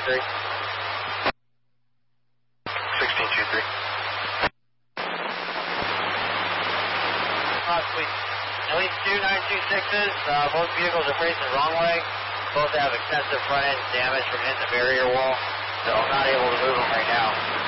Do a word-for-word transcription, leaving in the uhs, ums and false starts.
three. sixteen two three. Possibly at least two nine two sixes. Uh, both vehicles are facing the wrong way. Both have extensive front end damage from hitting the barrier wall, so I'm not able to move them right now.